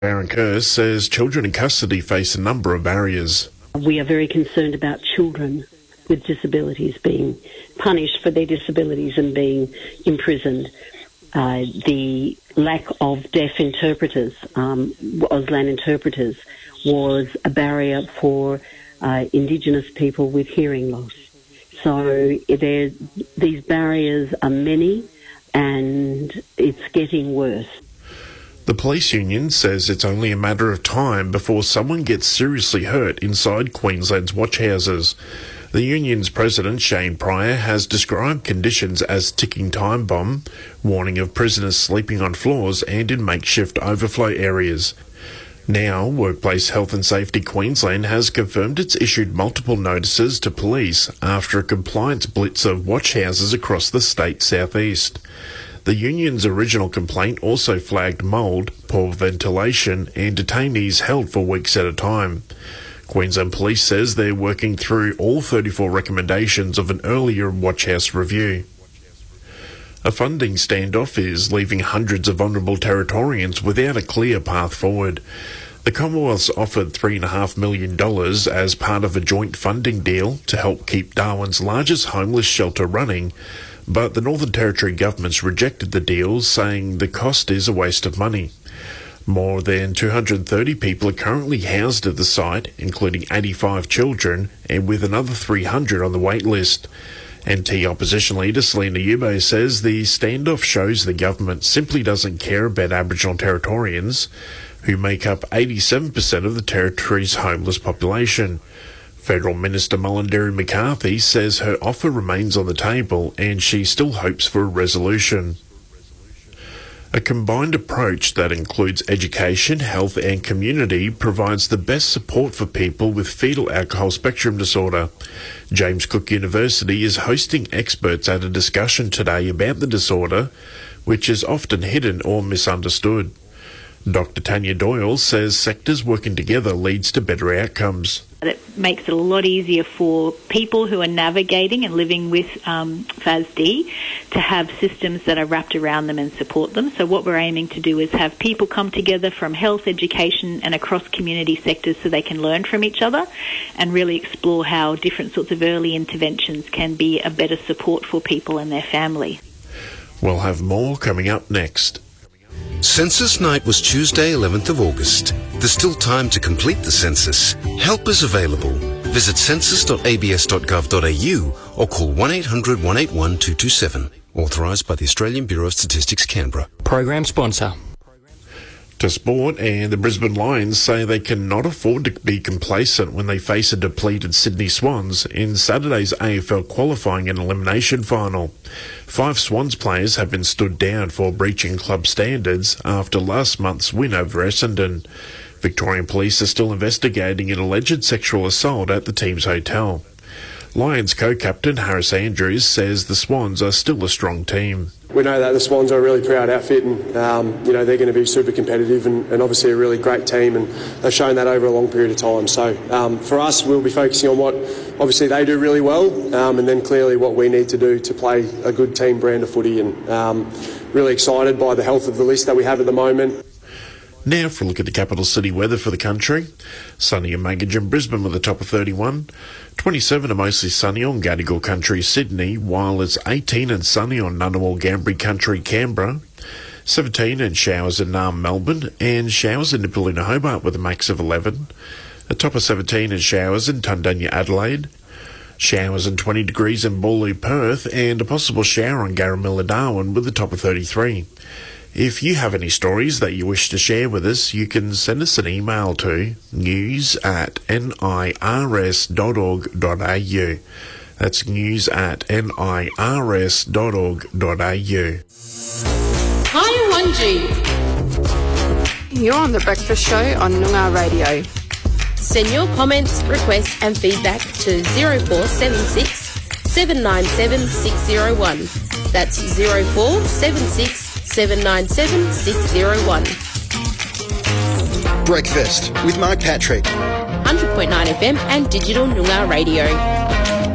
Aaron Kerr says children in custody face a number of barriers. We are very concerned about children with disabilities being punished for their disabilities and being imprisoned. The lack of deaf interpreters, Auslan interpreters, was a barrier for Indigenous people with hearing loss. So these barriers are many and it's getting worse. The police union says it's only a matter of time before someone gets seriously hurt inside Queensland's watch houses. The union's president, Shane Pryor, has described conditions as ticking time bomb, warning of prisoners sleeping on floors and in makeshift overflow areas. Now, Workplace Health and Safety Queensland has confirmed it's issued multiple notices to police after a compliance blitz of watch houses across the state's southeast. The union's original complaint also flagged mould, poor ventilation and detainees held for weeks at a time. Queensland Police says they're working through all 34 recommendations of an earlier watch house review. A funding standoff is leaving hundreds of vulnerable Territorians without a clear path forward. The Commonwealth's offered $3.5 million as part of a joint funding deal to help keep Darwin's largest homeless shelter running, but the Northern Territory government's rejected the deal, saying the cost is a waste of money. More than 230 people are currently housed at the site, including 85 children, and with another 300 on the wait list. NT opposition leader Selina Ube says the standoff shows the government simply doesn't care about Aboriginal Territorians, who make up 87% of the Territory's homeless population. Federal Minister Mullenderi McCarthy says her offer remains on the table and she still hopes for a resolution. A combined approach that includes education, health and community provides the best support for people with fetal alcohol spectrum disorder. James Cook University is hosting experts at a discussion today about the disorder, which is often hidden or misunderstood. Dr. Tanya Doyle says sectors working together leads to better outcomes. It makes it a lot easier for people who are navigating and living with FASD to have systems that are wrapped around them and support them. So what we're aiming to do is have people come together from health, education and across community sectors so they can learn from each other and really explore how different sorts of early interventions can be a better support for people and their family. We'll have more coming up next. Census night was Tuesday, 11th of August. There's still time to complete the census. Help is available. Visit census.abs.gov.au or call 1800 181 227. Authorised by the Australian Bureau of Statistics, Canberra. Program sponsor. To sport, and the Brisbane Lions say they cannot afford to be complacent when they face a depleted Sydney Swans in Saturday's AFL qualifying and elimination final. 5 Swans players have been stood down for breaching club standards after last month's win over Essendon. Victorian police are still investigating an alleged sexual assault at the team's hotel. Lions co-captain Harris Andrews says the Swans are still a strong team. We know that the Swans are a really proud outfit and, they're going to be super competitive and obviously a really great team, and they've shown that over a long period of time. So for us, we'll be focusing on what obviously they do really well and then clearly what we need to do to play a good team brand of footy, and really excited by the health of the list that we have at the moment. Now for a look at the capital city weather for the country. Sunny and Magogin, Brisbane with a top of 31. 27 and mostly sunny on Gadigal Country, Sydney, while it's 18 and sunny on Ngunnawal, Gambri Country, Canberra. 17 and showers in Naarm, Melbourne, and showers in Nipaluna, Hobart with a max of 11. A top of 17 and showers in Tundunya, Adelaide. Showers and 20 degrees in Boorloo, Perth, and a possible shower on Garamilla, Darwin with a top of 33. If you have any stories that you wish to share with us, you can send us an email to news@nirs.org.au. That's news@nirs.org.au. Hi, Wanji. You're on The Breakfast Show on Noongar Radio. Send your comments, requests and feedback to 0476 797 601. That's 0476 797 601. Breakfast with Mark Patrick. 100.9 FM and digital Noongar Radio.